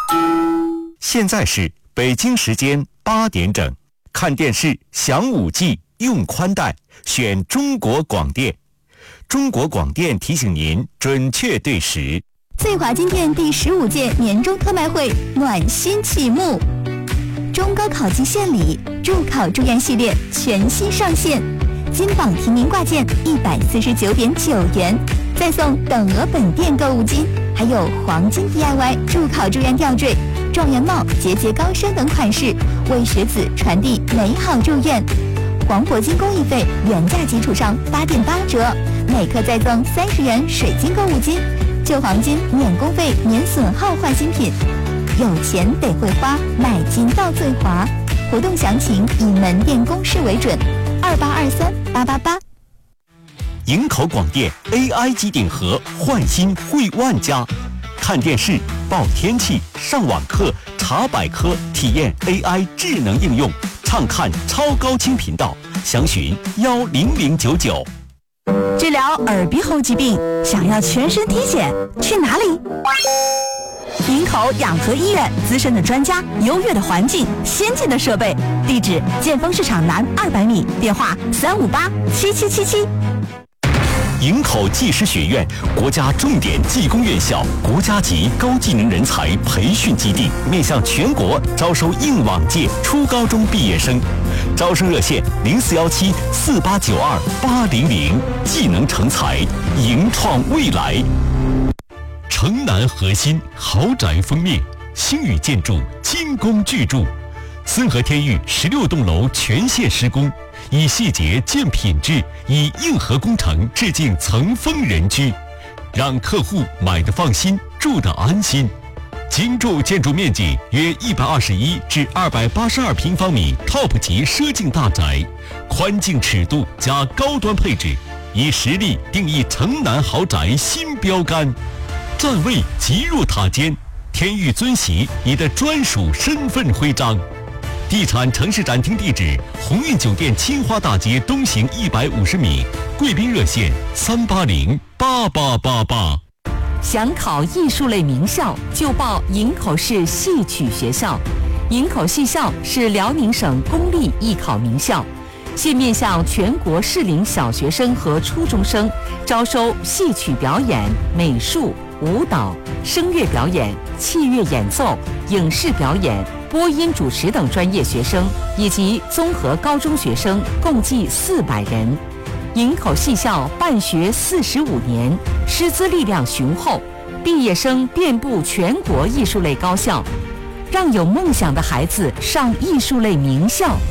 现在是北京时间8点整，看电视享5G，用宽带，选中国广电。中国广电提醒您准确对时。 翠华金店第15届年终特卖会暖心启幕，中高考级献礼助考助愿系列全新上线，金榜题名挂件149.9元，再送等额本店购物金，还有黄金 DIY 助考助愿吊坠、状元帽、节节高升等款式，为学子传递美好祝愿。黄铂金工艺费原价基础上8.8折，每克再赠30元水晶购物金，旧黄金免工费免损耗换新品。有钱得会花，买金到最华。活动详情以门店公示为准，28238888。 营口广电 AI 机顶盒换新惠万家，看电视、报天气、上网课、查百科，体验 AI 智能应用，畅看超高清频道，详询10099。 治疗耳鼻喉疾病，想要全身体检，去哪里？营口养和医院，资深的专家，优越的环境，先进的设备，地址建丰市场南200米，电话3587777。 营口技师学院，国家重点技工院校，国家级高技能人才培训基地，面向全国招收应往届初高中毕业生。招生热线04174892-800，技能成才，营创未来。城南核心豪宅封面，星宇建筑精工巨筑，森河天域16栋楼全线施工，以细节见品质，以硬核工程致敬层峰人居，让客户买得放心，住得安心。精筑建筑面积约121至282平方米 ，TOP 级奢境大宅，宽净尺度加高端配置，以实力定义城南豪宅新标杆。站位即入塔尖，天域尊玺你的专属身份徽章。地产城市展厅地址：鸿运酒店青花大街东行150米，贵宾热线3808888。 想考艺术类名校，就报营口市戏曲学校。营口戏校是辽宁省公立艺考名校，现面向全国适龄小学生和初中生，招收戏曲表演、美术、舞蹈、声乐表演、器乐演奏、影视表演、播音主持等专业学生，以及综合高中学生，共计400人。营口戏校办学45年，师资力量雄厚，毕业生遍布全国艺术类高校，让有梦想的孩子上艺术类名校。